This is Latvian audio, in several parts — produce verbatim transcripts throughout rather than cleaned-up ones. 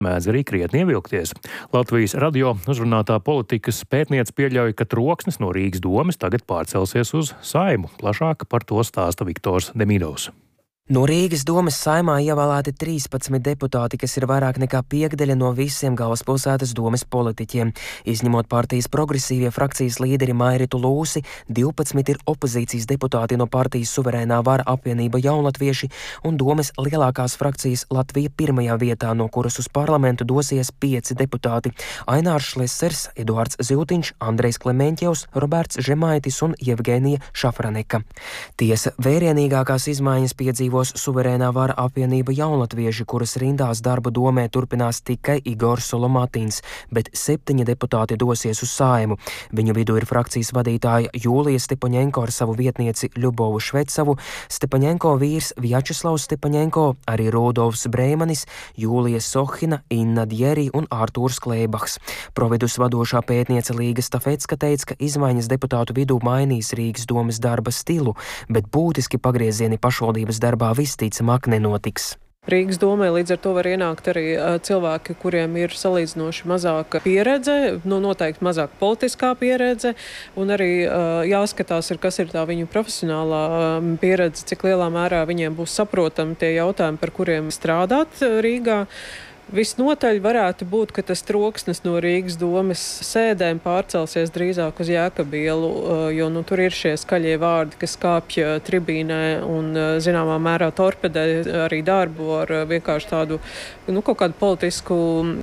mēdz arī krietni ievilkties. Latvijas radio uzrunātā politikas pētniece pieļauj, ka troksnis no Rīgas domes tagad pārcelsies uz Saimu. Plašāk par to stāsta Viktors Demidovs. No Rīgas domes Saimā ievēlēti trīspadsmit deputāti, kas ir vairāk nekā piekdaļa no visiem galvaspilsētas domes politiķiem. Izņemot partijas progresīvie frakcijas līderi Mairitu Lūsi, divpadsmit ir opozīcijas deputāti no partijas Suverēnā vara apvienība Jaunlatvieši un domes lielākās frakcijas Latvija pirmajā vietā, no kuras uz parlamentu dosies pieci deputāti - Ainārs Šlesers, Eduards Ziltiņš, Andrejs Klemeņķevs, Roberts Žemaitis un Jevgenija Šafraneka. Tiesa, vērienīgākās izmaiņas piedzīvo Suverēnā vara apvienība Jaunlatvieši, kuras rindās darbu domē turpinās tikai Igors Solomatins, bet septiņi deputāti dosies uz Saimu. Viņu vidū ir frakcijas vadītāja Jūlija Stepaņenko ar savu vietnieci Ļubovu Švecavu, Stepaņenko vīrs Vjačeslavs Stepaņenko, arī Rudolfs Breimanis, Jūlija Sohina, Inna Djeri un Ārtūrs Klēbahs. Providus vadošā pētniece Līga Stafecka teica, ka izmaiņas deputātu vidū mainīs Rīgas domes darba stilu, bet būtiski pagriezieni pašvaldības darbā visticamāk nenotiks. Rīgas domē līdz ar to var ienākt arī cilvēki, kuriem ir salīdzinoši mazāka pieredze, nu noteikti mazāka politiskā pieredze, un arī jāskatās, ir, kas ir tā viņu profesionālā pieredze, cik lielā mērā viņiem būs saprotami tie jautājumi, par kuriem strādāt Rīgā. Visnotaļ varētu būt, ka tas troksnis no Rīgas domes sēdēm pārcelsies drīzāk uz Jēkabielu, jo nu, tur ir šie skaļie vārdi, kas kāpj tribīnē un zināmā mērā torpedē arī darbu ar vienkārši tādu nu, kaut kādu politisku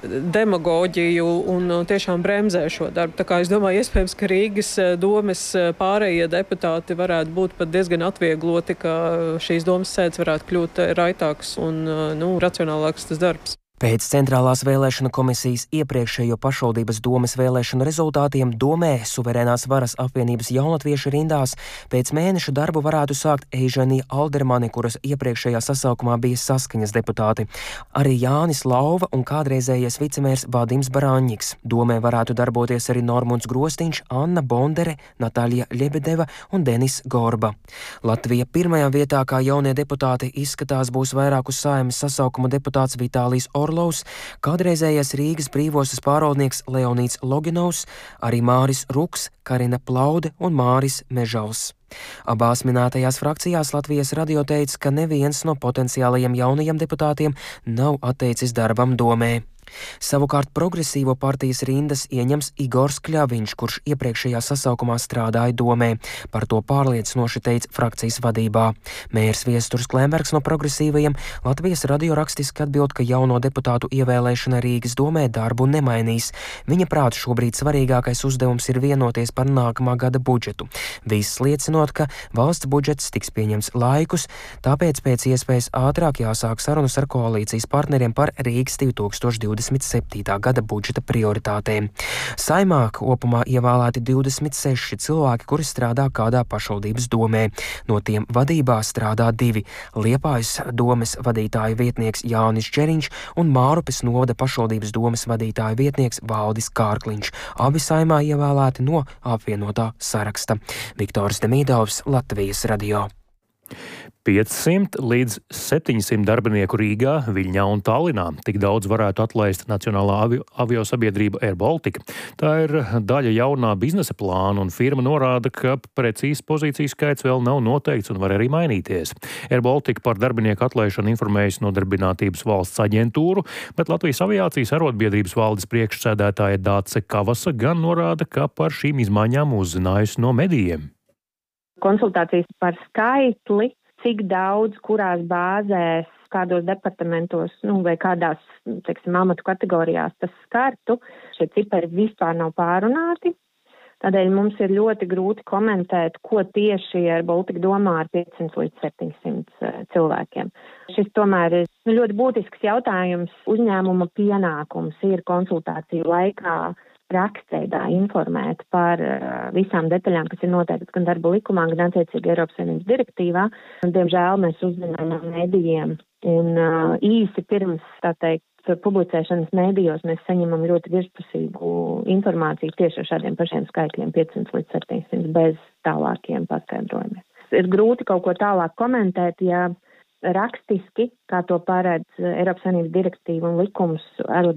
demagoģiju un tiešām bremzē šo darbu. Tā kā es domāju, iespējams, ka Rīgas domes pārējie deputāti varētu būt pat diezgan atviegloti, ka šīs domes sēdes varētu kļūt raitāks un nu, racionālāks tas darbs. Pēc Centrālās vēlēšana komisijas iepriekšējo pašvaldības domes vēlēšanu rezultātiem domē Suverēnās varas apvienības Jaunatviešu rindās pēc mēneša darbu varētu sākt Eiženija Aldermane, kuras iepriekšējā sasaukumā bija Saskaņas deputāti, arī Jānis Lauva un kādreizējais vicemērs Vadims Barāņiks. Domē varētu darboties arī Normunds Grostiņš, Anna Bondere, Natāļa Ļebedeva un Denis Gorba. Latvija pirmajā vietā kā jaunie deputāti izskatās būs vairāku Saeimas sasaukuma deputāts Vitālijs Orlovs, kādreizējais Rīgas brīvostas pārvaldnieks Leonīds Loginovs, arī Māris Ruks, Karina Plaude un Māris Mežals. Abās minētajās frakcijās Latvijas radio teica, ka neviens no potenciālajiem jaunajiem deputātiem nav atteicis darbam domē. Savukārt progresīvo partijas rindas ieņems Igors Kļaviņš, kurš iepriekšējā sasaukumā strādāja domē. Par to pārliecinoši teica frakcijas vadībā. Mērs Viesturs Klembergs no progresīvajiem Latvijas radio rakstiski atbild, ka jauno deputātu ievēlēšana Rīgas domē darbu nemainīs. Viņa prāt šobrīd svarīgākais uzdevums ir vienoties par nākamā gada budžetu. Viss liecinot, ka valsts budžets tiks pieņemts laikus, tāpēc pēc iespējas ātrāk jāsāk sarunas ar koalīcijas partneriem par Rīgas divi tūkstoši divdesmit septītā gada budžeta prioritātēm. Saimā kopumā ievēlēti divdesmit seši cilvēki, kuri strādā kādā pašvaldības domē. No tiem vadībā strādā divi - Liepājas domes vadītāja vietnieks Jānis Čeriņš un Mārupes novada pašvaldības domes vadītāja vietnieks Valdis Kārkliņš. Abi Saimā ievēlēti no apvienotā saraksta. Viktors Demidovs, Latvijas radio. piecsimt līdz septiņsimt darbinieku Rīgā, Viļņā un Tallinā. Tik daudz varētu atlaist Nacionālā avio, aviosabiedrība Air Baltica. Tā ir daļa jaunā biznesa plāna, un firma norāda, ka precīzs pozīciju skaits vēl nav noteikts un var arī mainīties. Air Baltica par darbinieku atlaišanu informējas Nodarbinātības valsts aģentūru, bet Latvijas aviācijas arotbiedrības valdes priekšsēdētāja Dāce Kavasa gan norāda, ka par šīm izmaiņām uzzinājusi no medijiem. Konsultācijas par skaitli, cik daudz, kurās bāzēs, kādos departamentos, nu, vai kādās, teiksim, amatu kategorijās tas skartu, šie cipari vispār nav pārunāti. Tādēļ mums ir ļoti grūti komentēt, ko tieši Air Baltica domā ar piecsimt līdz septiņsimt cilvēkiem. Šis tomēr ir nu, ļoti būtisks jautājums. Uzņēmuma pienākums ir konsultāciju laikā rakstveidā informēt par uh, visām detaļām, kas ir noteiktas gan darba likumā, gan attiecīgi Eiropas Savienības direktīvā. Un, diemžēl mēs uzzinām no mēdījiem un uh, īsi pirms, tā teikt, publicēšanas mēdījos mēs saņemam ļoti virspusīgu informāciju tieši ar šādiem pašiem skaitļiem piecsimt līdz septiņsimt bez tālākiem paskaidrojumiem. Ir grūti kaut ko tālāk komentēt, ja rakstiski, kā to paredz Eiropas Savienības direktīva un likums,